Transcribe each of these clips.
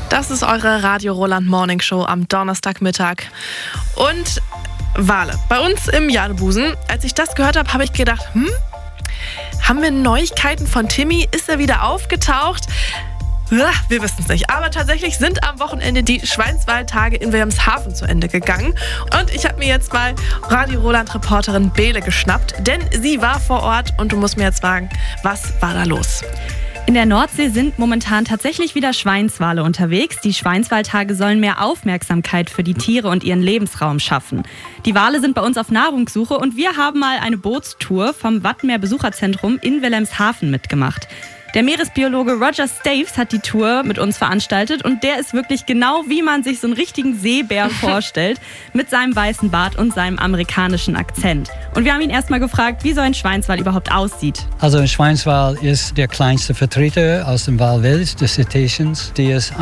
Das ist eure Radio Roland Morning Show am Donnerstagmittag. Und Wale. Bei uns im Jadebusen. Als ich das gehört habe, habe ich gedacht, haben wir Neuigkeiten von Timmy? Ist er wieder aufgetaucht? Ja, wir wissen es nicht. Aber tatsächlich sind am Wochenende die Schweinswaldtage in Wilhelmshaven zu Ende gegangen. Und ich habe mir jetzt mal Radio Roland-Reporterin Bele geschnappt, denn sie war vor Ort und du musst mir jetzt sagen, was war da los? In der Nordsee sind momentan tatsächlich wieder Schweinswale unterwegs. Die Schweinswaldtage sollen mehr Aufmerksamkeit für die Tiere und ihren Lebensraum schaffen. Die Wale sind bei uns auf Nahrungssuche und wir haben mal eine Bootstour vom Wattenmeer Besucherzentrum in Wilhelmshaven mitgemacht. Der Meeresbiologe Roger Staves hat die Tour mit uns veranstaltet und der ist wirklich genau, wie man sich so einen richtigen Seebär vorstellt, mit seinem weißen Bart und seinem amerikanischen Akzent. Und wir haben ihn erstmal gefragt, wie so ein Schweinswal überhaupt aussieht. Also ein Schweinswal ist der kleinste Vertreter aus dem Walwelt des Cetaceans. Der ist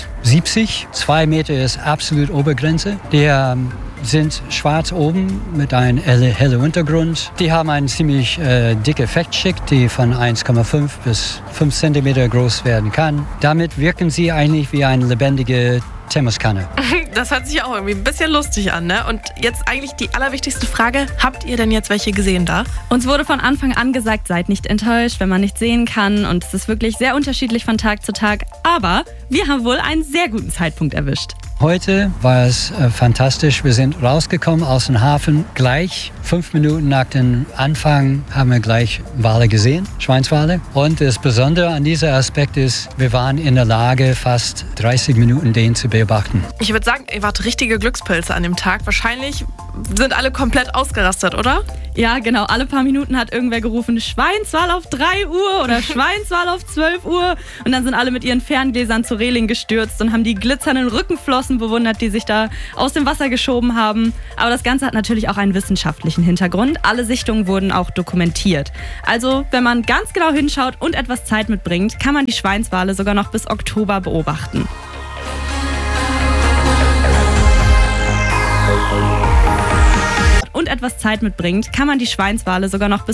1,70, 2 Meter ist absolut Obergrenze. Die sind schwarz oben mit einem hellen Untergrund. Die haben einen ziemlich dicke Fettschicht, die von 1,5 bis 5 Zentimeter groß werden kann. Damit wirken sie eigentlich wie eine lebendige Thermoskanne. Das hört sich auch irgendwie ein bisschen lustig an, ne? Und jetzt eigentlich die allerwichtigste Frage, habt ihr denn jetzt welche gesehen da? Uns wurde von Anfang an gesagt, seid nicht enttäuscht, wenn man nicht sehen kann. Und es ist wirklich sehr unterschiedlich von Tag zu Tag. Aber wir haben wohl einen sehr guten Zeitpunkt erwischt. Heute war es fantastisch. Wir sind rausgekommen aus dem Hafen. Gleich 5 Minuten nach dem Anfang haben wir gleich Wale gesehen, Schweinswale. Und das Besondere an diesem Aspekt ist, wir waren in der Lage, fast 30 Minuten den zu beobachten. Ich würde sagen, ihr wart richtige Glückspilze an dem Tag. Wahrscheinlich sind alle komplett ausgerastet, oder? Ja, genau. Alle paar Minuten hat irgendwer gerufen, Schweinswal auf 3 Uhr oder Schweinswal auf 12 Uhr. Und dann sind alle mit ihren Ferngläsern zur Reling gestürzt und haben die glitzernden Rückenflossen bewundert, die sich da aus dem Wasser geschoben haben. Aber das Ganze hat natürlich auch einen wissenschaftlichen Hintergrund. Alle Sichtungen wurden auch dokumentiert. Also, wenn man ganz genau hinschaut und etwas Zeit mitbringt, kann man die Schweinswale sogar noch bis Oktober beobachten. Und etwas Zeit mitbringt, kann man die Schweinswale sogar noch bis